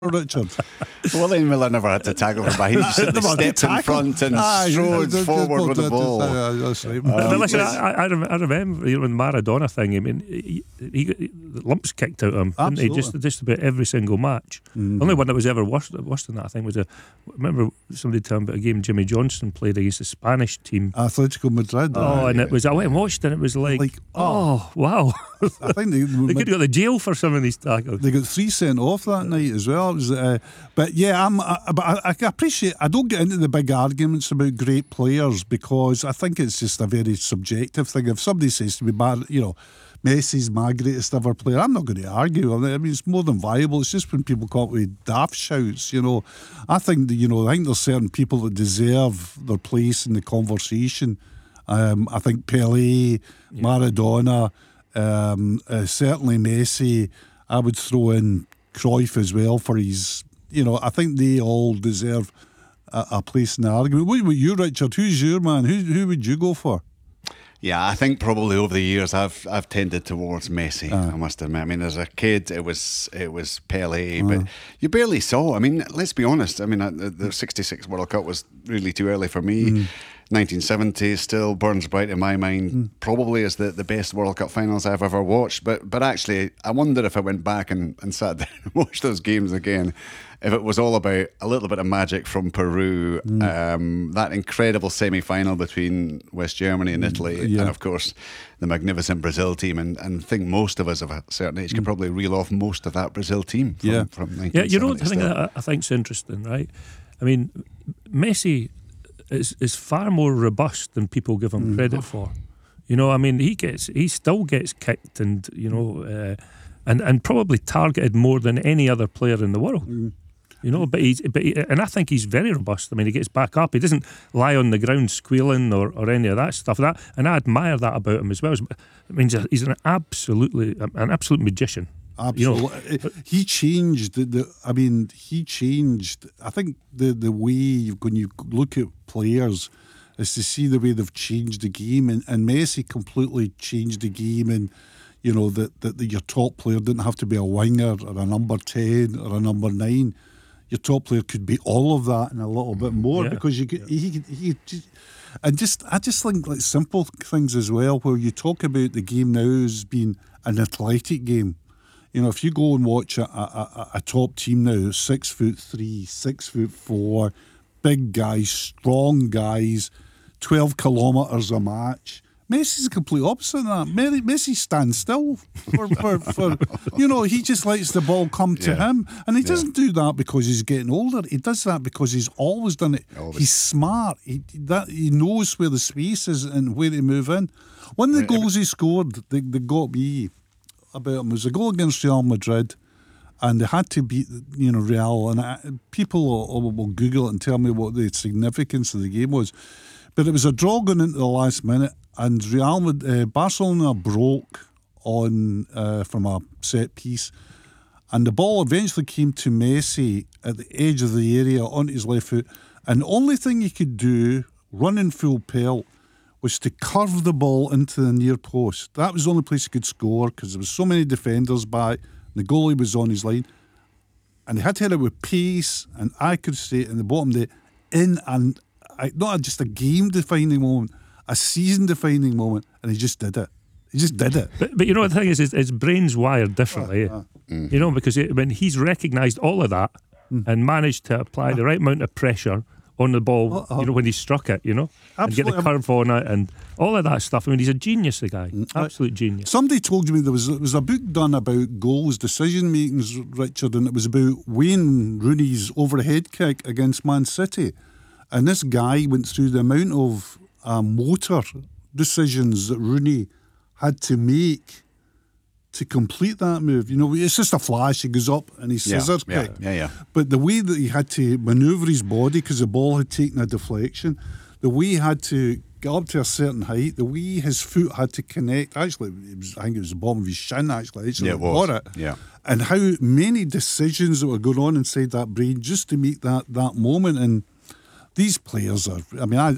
Richard. William Miller never had to tackle from behind. He just stepped in front and strode forward with the ball. That's right. But listen, I remember when Maradona thing. I mean, he lumps kicked out of him, didn't he? Just about every single match. The only one that was ever worse than that, I think, was I remember somebody telling me about a game Jimmy Johnson played against the Spanish team, Atletico Madrid. And it was. I went and watched it, and it was like oh wow. I think they could have got to jail for some of these tackles. They got 3 sent off that night as well. It was, but yeah, I appreciate. I don't get into the big arguments about great players because I think it's just a very subjective thing. If somebody says to me, Messi's my greatest ever player, I'm not going to argue. I mean, it's more than viable. It's just when people come up with daft shouts, I think that, I think there's certain people that deserve their place in the conversation. I think Pelé, Maradona, certainly Messi. I would throw in Cruyff as well for his. I think they all deserve a place in the argument. What about you, Richard? Who's your man? Who would you go for? Yeah, I think probably over the years I've tended towards Messi. I must admit. I mean, as a kid, it was Pelé, but you barely saw. I mean, let's be honest. I mean, the '66 World Cup was really too early for me. 1970 still burns bright in my mind. Probably is the best World Cup finals I've ever watched. But actually, I wonder if I went back and sat down and watched those games again, if it was all about a little bit of magic from Peru, that incredible semi-final between West Germany and Italy, and of course the magnificent Brazil team. And I think most of us of a certain age can probably reel off most of that Brazil team from 1970. Yeah, you know what I think's interesting, right? I mean, Messi is far more robust than people give him credit for. I mean, he still gets kicked and and probably targeted more than any other player in the world. But and I think he's very robust. I mean, he gets back up. He doesn't lie on the ground squealing or any of that stuff. And I admire that about him as well. I mean, he's an absolute magician. Absolutely. He changed he changed. I think the way when you look at players is to see the way they've changed the game, and Messi completely changed the game, and that your top player didn't have to be a winger or a number 10 or a number 9. Your top player could be all of that and a little bit more because he could. And I just think like simple things as well, where you talk about the game now as being an athletic game. If you go and watch a top team now, 6'3", 6'4", big guys, strong guys, 12 kilometres a match. Messi's the complete opposite of that. Messi stands still for he just lets the ball come to him, and he doesn't do that because he's getting older. He does that because he's always done it. He's smart. He knows where the space is and where to move in. One of the goals he scored, they got me about him, was a goal against Real Madrid, and they had to beat Real. And people will Google it and tell me what the significance of the game was. But it was a draw going into the last minute, and Barcelona broke on from a set piece, and the ball eventually came to Messi at the edge of the area onto his left foot, and the only thing he could do, running full pelt, was to curve the ball into the near post. That was the only place he could score because there was so many defenders back, and the goalie was on his line, and he had to hit it with pace and accuracy in the bottom there, not just a game-defining moment, a season-defining moment, and he just did it. But the thing is, his brain's wired differently. Because when he's recognised all of that and managed to apply the right amount of pressure on the ball, when he struck it, and get the curve on it and all of that stuff. I mean, he's a genius, the guy. Absolute genius. Somebody told me there was a book done about goals, decision makings, Richard, and it was about Wayne Rooney's overhead kick against Man City. And this guy went through the amount of motor decisions that Rooney had to make to complete that move. It's just a flash. He goes up and he scissors kick. But the way that he had to manoeuvre his body because the ball had taken a deflection, the way he had to get up to a certain height, the way his foot had to connect. Actually, I think it was the bottom of his shin. Actually, it was. And how many decisions that were going on inside that brain just to make that moment. And these players are,